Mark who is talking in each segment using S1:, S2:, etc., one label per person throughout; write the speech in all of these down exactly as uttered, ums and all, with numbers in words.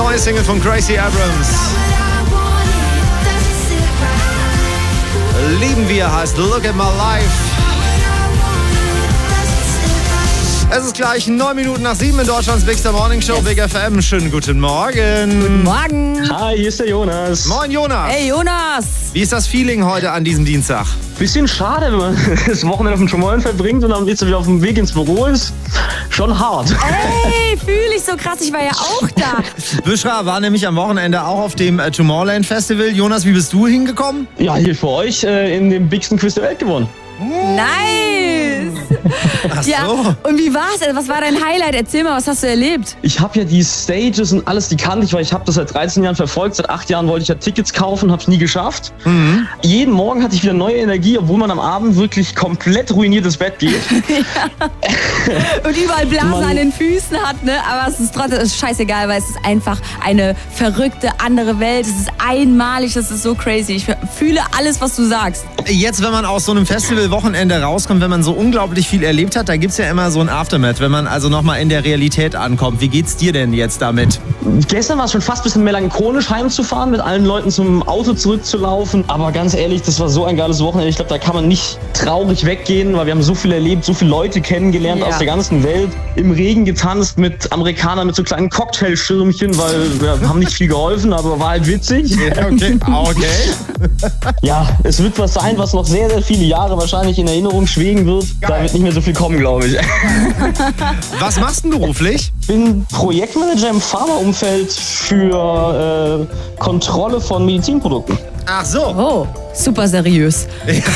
S1: neue Single von Gracie Abrams. Lieben wir heißt Look at My Life. Es ist gleich neun Minuten nach sieben in Deutschlands Bigster Morning Show, Big F M. Schönen guten Morgen.
S2: Guten Morgen.
S3: Hi, hier ist der Jonas.
S1: Moin Jonas.
S2: Hey Jonas.
S1: Wie ist das Feeling heute an diesem Dienstag?
S3: Bisschen schade, wenn man das Wochenende auf dem Tremollen verbringt und dann jetzt wieder auf dem Weg ins Büro ist. Schon hart.
S2: Ey, fühle ich so krass. Ich war ja auch da.
S1: Büschra war nämlich am Wochenende auch auf dem äh, Tomorrowland Festival. Jonas, wie bist du hingekommen?
S3: Ja, hier für euch äh, in dem bigsten Quiz der Welt gewonnen.
S2: Nice.
S1: Ach so.
S2: Ja, und wie war's? Was war dein Highlight? Erzähl mal, was hast du erlebt?
S3: Ich habe ja die Stages und alles, die kannte ich, weil ich habe das seit dreizehn Jahren verfolgt. Seit acht Jahren wollte ich ja Tickets kaufen, habe es nie geschafft. Mhm. Jeden Morgen hatte ich wieder neue Energie, obwohl man am Abend wirklich komplett ruiniert ins Bett geht.
S2: Ja. Und überall Blasen
S3: Man-
S2: an den Füßen hat, ne? Aber es ist trotzdem es ist scheißegal, weil es ist einfach eine verrückte andere Welt. Es ist einmalig, es ist so crazy. Ich fühle alles, was du sagst.
S1: Jetzt, wenn man aus so einem Festivalwochenende rauskommt, wenn man so unglaublich viel erlebt hat, da gibt's ja immer so ein Aftermath, wenn man also nochmal in der Realität ankommt. Wie geht's dir denn jetzt damit?
S3: Gestern war es schon fast ein bisschen melancholisch heimzufahren, mit allen Leuten zum Auto zurückzulaufen. Aber ganz ehrlich, das war so ein geiles Wochenende. Ich glaube, da kann man nicht traurig weggehen, weil wir haben so viel erlebt, so viele Leute kennengelernt
S2: Ja.
S3: aus der ganzen Welt. Im Regen getanzt mit Amerikanern mit so kleinen Cocktailschirmchen, weil wir haben nicht viel geholfen, aber war halt witzig.
S1: Okay, okay.
S3: Ja, es wird was sein, was noch sehr, sehr viele Jahre wahrscheinlich in Erinnerung schwegen wird. Da wird nicht mehr so viel kommen, glaube ich.
S1: Was machst du beruflich?
S3: Ich bin Projektmanager im Pharmaumfeld für äh, Kontrolle von Medizinprodukten.
S1: Ach so.
S2: Oh, super seriös.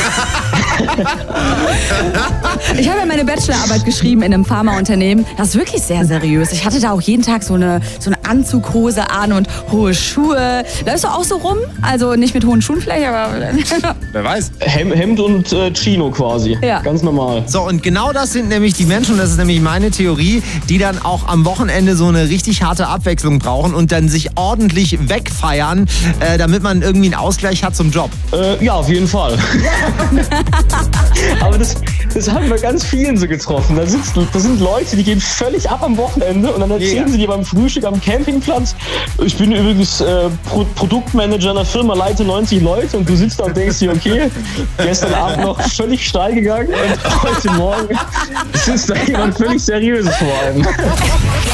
S2: Ich habe ja meine Bachelorarbeit geschrieben in einem Pharmaunternehmen. Das ist wirklich sehr seriös. Ich hatte da auch jeden Tag so eine, so eine Anzughose an und hohe Schuhe. Läufst du auch so rum? Also nicht mit hohen Schuhen vielleicht, aber...
S1: Wer weiß.
S3: Hem Hemd und äh, Chino quasi.
S2: Ja.
S3: Ganz normal.
S1: So, und genau das sind nämlich die Menschen, und das ist nämlich meine Theorie, die dann auch am Wochenende so eine richtig harte Abwechslung brauchen und dann sich ordentlich wegfeiern, äh, damit man irgendwie einen Ausgleich hat zum Job.
S3: Äh, ja, auf jeden Fall. Aber das, das haben wir ganz vielen so getroffen. Da, sitzt, da sind Leute, die gehen völlig ab am Wochenende und dann erzählen
S1: Ja.
S3: sie dir beim Frühstück am Campingplatz, ich bin übrigens äh, Pro Produktmanager einer Firma, leite neunzig Leute und du sitzt da und denkst dir, okay, gestern Abend noch völlig steil gegangen und heute Morgen sitzt da jemand völlig Seriöses vor allem.